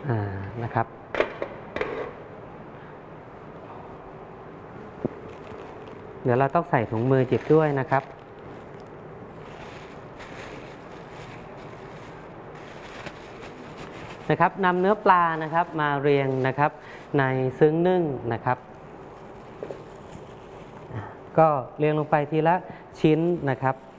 นะครับเดี๋ยวเราต้องใส่ถุงมือจิบด้วยนะครับนำเนื้อปลานะครับมาเรียงนะครับในซึ้งนึ่งนะครับก็เรียงลงไปทีละชิ้นนะครับ